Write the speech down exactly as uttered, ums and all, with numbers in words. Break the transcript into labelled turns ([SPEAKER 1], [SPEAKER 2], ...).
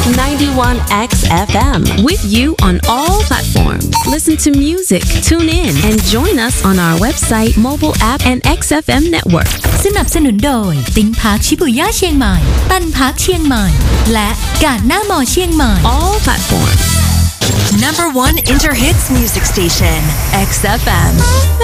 [SPEAKER 1] ninety-one X F M with you on all platforms. Listen to music, tune in, and join us on our website, mobile app, and เอ็กซ์ เอฟ เอ็ม network.
[SPEAKER 2] สนับสนุนโดยติ้งพาร์คชิบุย่าเชียงใหม่ตันพาร์คเชียงใหม่และกาดหน้ามอเชียงใหม่
[SPEAKER 1] All platforms.
[SPEAKER 3] Number one Inter Hits music station, X F M.